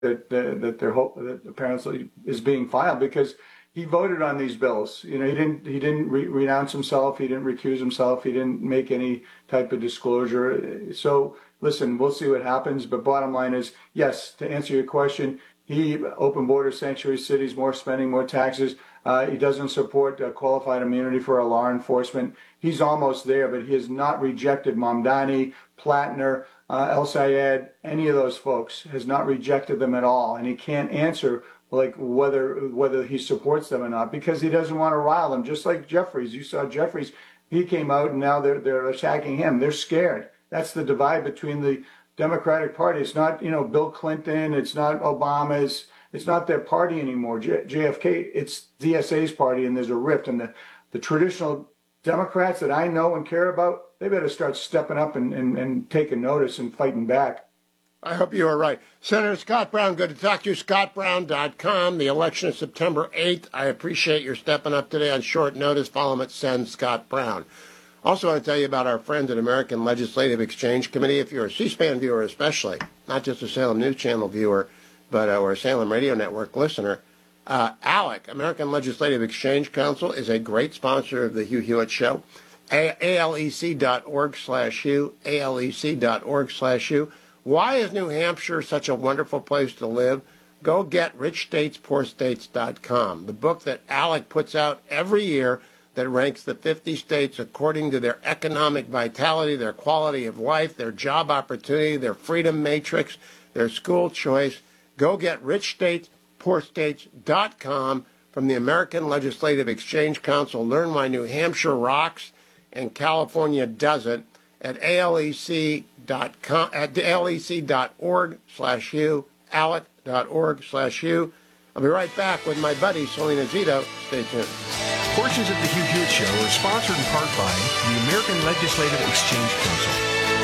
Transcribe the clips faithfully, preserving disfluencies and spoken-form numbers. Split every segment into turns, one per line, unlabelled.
that that, that they're hope that apparently is being filed because he voted on these bills. You know, he didn't he didn't re- renounce himself. He didn't recuse himself. He didn't make any type of disclosure. So listen, we'll see what happens. But bottom line is, yes, to answer your question, he open border sanctuary cities, more spending, more taxes. Uh, he doesn't support uh, qualified immunity for our law enforcement. He's almost there, but he has not rejected Mamdani, Platner, uh, El Sayed, any of those folks, has not rejected them at all. And he can't answer like whether whether he supports them or not because he doesn't want to rile them. Just like Jeffries, you saw Jeffries, he came out and now they're they're attacking him. They're scared. That's the divide between the Democratic Party. It's not, you know, Bill Clinton. It's not Obama's. It's not their party anymore. J- JFK. It's D S A's party, and there's a rift. And the, the traditional Democrats that I know and care about, they better start stepping up and, and, and taking notice and fighting back.
I hope you are right. Senator Scott Brown, good to talk to you. Scott Brown dot com. The election is September eighth. I appreciate your stepping up today on short notice. Follow him at Send Scott Brown. Also want to tell you about our friends at American Legislative Exchange Committee. If you're a C-SPAN viewer especially, not just a Salem News Channel viewer, but uh, or a Salem Radio Network listener, uh, ALEC, American Legislative Exchange Council, is a great sponsor of the Hugh Hewitt Show. A-L-E-C.org slash Hugh, A-L-E-C.org slash Hugh. Why is New Hampshire such a wonderful place to live? Go get rich states poor states dot com, the book that ALEC puts out every year that ranks the fifty states according to their economic vitality, their quality of life, their job opportunity, their freedom matrix, their school choice. Go get rich states poor states dot com from the American Legislative Exchange Council. Learn why New Hampshire rocks and California doesn't at A L E C dot com, at A L E C dot org slash Hugh, alec dot org slash Hugh. I'll be right back with my buddy, Selena Zito. Stay tuned.
Portions of the Hugh Hewitt Show are sponsored in part by the American Legislative Exchange Council.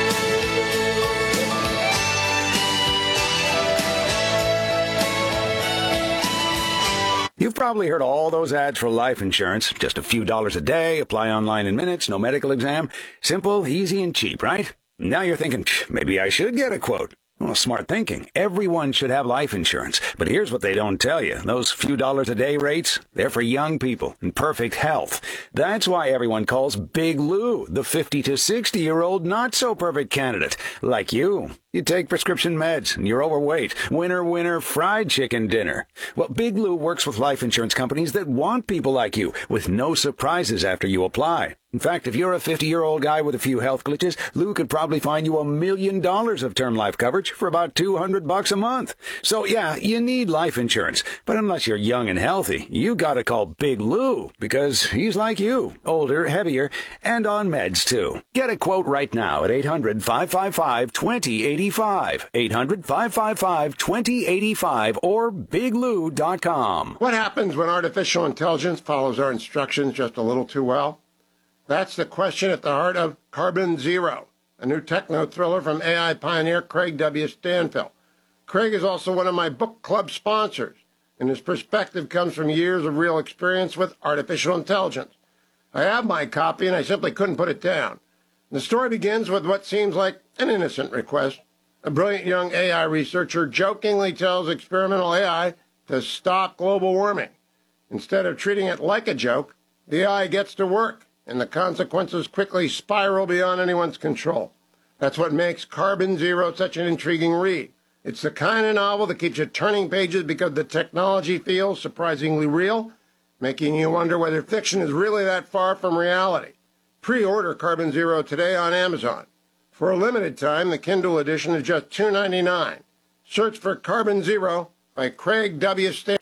You've probably heard all those ads for life insurance. Just a few dollars a day, apply online in minutes, no medical exam. Simple, easy, and cheap, right? Now you're thinking, maybe I should get a quote. Well, smart thinking. Everyone should have life insurance. But here's what they don't tell you. Those few dollars a day rates, they're for young people in perfect health. That's why everyone calls Big Lou the fifty to sixty-year-old not-so-perfect candidate, like you. You take prescription meds, and you're overweight. Winner, winner, fried chicken dinner. Well, Big Lou works with life insurance companies that want people like you, with no surprises after you apply. In fact, if you're a fifty-year-old guy with a few health glitches, Lou could probably find you a million dollars of term life coverage for about two hundred bucks a month. So, yeah, you need life insurance. But unless you're young and healthy, you gotta call Big Lou, because he's like you, older, heavier, and on meds, too. Get a quote right now at eight hundred, five five five, two zero eight five, eight hundred, five five five, two zero eight five, or big lou dot com.
What happens when artificial intelligence follows our instructions just a little too well? That's the question at the heart of Carbon Zero, a new techno thriller from A I pioneer Craig W. Stanfill. Craig is also one of my book club sponsors, and his perspective comes from years of real experience with artificial intelligence. I have my copy, and I simply couldn't put it down. The story begins with what seems like an innocent request. A brilliant young A I researcher jokingly tells experimental A I to stop global warming. Instead of treating it like a joke, the A I gets to work, and the consequences quickly spiral beyond anyone's control. That's what makes Carbon Zero such an intriguing read. It's the kind of novel that keeps you turning pages because the technology feels surprisingly real, making you wonder whether fiction is really that far from reality. Pre-order Carbon Zero today on Amazon. For a limited time, the Kindle edition is just two dollars and ninety-nine cents. Search for Carbon Zero by Craig W. Stanfill.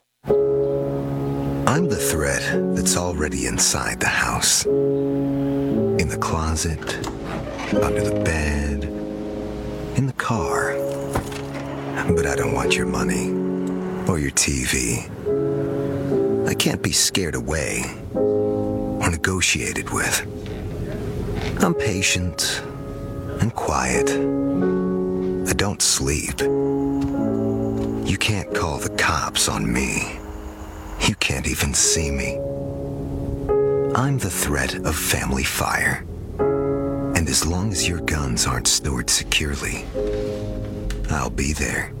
I'm the threat that's already inside the house. In the closet, under the bed, in the car. But I don't want your money or your T V. I can't be scared away or negotiated with. I'm patient and quiet. I don't sleep. You can't call the cops on me. You can't even see me. I'm the threat of family fire. And as long as your guns aren't stored securely, I'll be there.